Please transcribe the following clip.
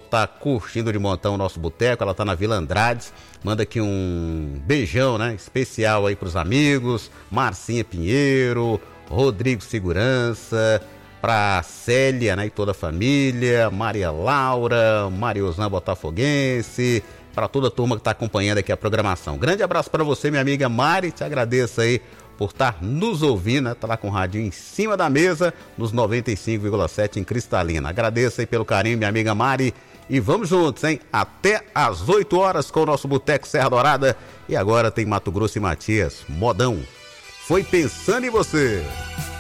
tá curtindo de montão o nosso boteco, ela tá na Vila Andrades. Manda aqui um beijão, né? Especial aí pros amigos, Marcinha Pinheiro, Rodrigo Segurança, pra Célia, né? E toda a família, Maria Laura, Mariosã Botafoguense, para toda a turma que tá acompanhando aqui a programação. Grande abraço para você, minha amiga Mari, te agradeço aí por estar nos ouvindo, né? Tá lá com o radinho em cima da mesa, nos 95,7 em Cristalina. Agradeço aí pelo carinho, minha amiga Mari, e vamos juntos, hein? Até às 8 horas com o nosso Boteco Serra Dourada. E agora tem Mato Grosso e Matias, modão. Foi pensando em você.